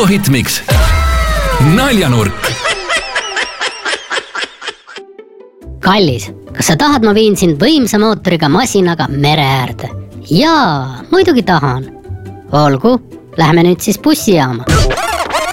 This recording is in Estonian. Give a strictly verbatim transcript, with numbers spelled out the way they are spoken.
Raadio Hitmix. Naljanurk. Kallis, kas sa tahad, ma viin sind võimsa mootoriga masinaga mere äärde? Jaa, muidugi tahan. Olgu, lähme nüüd siis bussijaama.